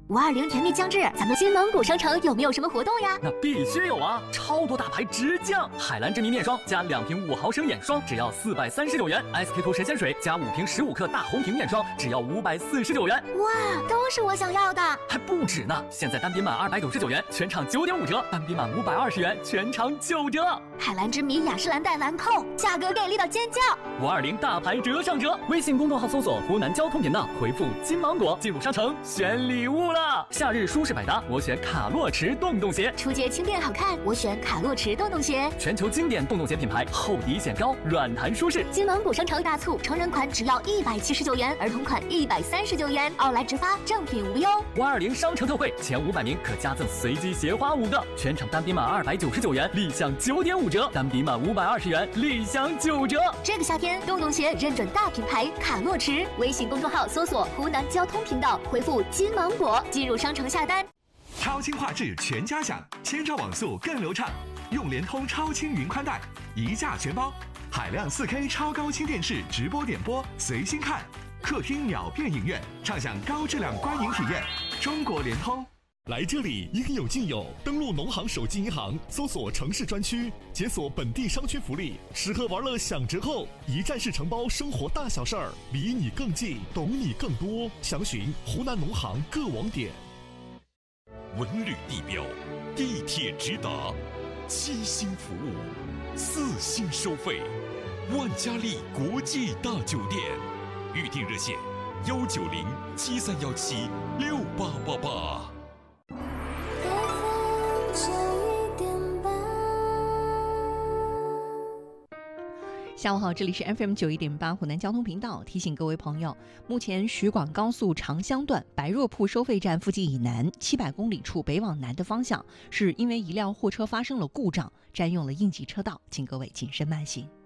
520甜蜜将至，咱们金蒙古商城有没有什么活动呀？ 那必须有啊！超多大牌直降，海蓝之谜面霜加2瓶5毫升眼霜只要439元 ，SK two 神仙水加5瓶15克大红瓶面霜只要549元。 哇，都是我想要的！ 还不止呢！现在单品满299元，全场9.5折；单品满520元，全场9折。 海蓝之谜雅诗兰黛兰蔻，价格给力到尖叫 ！520大牌折上折，微信公众号搜索湖南交通频道，回复金芒果进入商城选礼物了。夏日舒适百搭，我选卡洛驰洞洞鞋； 初阶轻便好看，我选卡洛驰洞洞鞋。 全球经典洞洞鞋品牌，厚底显高，软弹舒适。 金蒙古商城大促，成人款只要179元，儿童款139元，奥莱直发，正品无忧。 520商城特惠，前500名可加赠随机鞋花5个，全场单品满299元，立享9.5折；单品满520元，立享9折。 这个夏天，洞洞鞋认准大品牌卡洛驰，微信公众号搜索湖南交通频道，回复金芒果进入商城下单。 超轻画质全家享，千兆网速更流畅，用联通超轻云宽带，一价全包。海量4K 超高清电视直播点播，随心看。客厅秒变影院，畅享高质量观影体验。中国联通。 来这里应有尽有，登录农行手机银行，搜索城市专区，解锁本地商圈福利，吃喝玩乐享折扣，一站式承包生活大小事儿，离你更近，懂你更多。详询湖南农行各网点。 文旅地标，地铁直达，7星服务，4星收费，万家丽国际大酒店，预订热线19073176888。 下午好，这里是 FM91.8 湖南交通频道，提醒各位朋友，目前徐广高速长乡段白若铺收费站附近以南700公里处北往南的方向，是因为一辆货车发生了故障，占用了应急车道，请各位谨慎慢行。